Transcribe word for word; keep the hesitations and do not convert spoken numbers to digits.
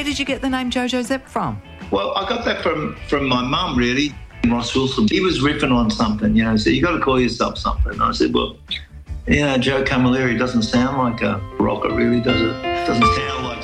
did you get the name Jojo Zep from? Well, I got that from, from my mum, really. Ross Wilson, he was riffing on something, you know, so you got to call yourself something. And I said, well, you know, Joe Camilleri doesn't sound like a rocker, really, does it? Doesn't sound like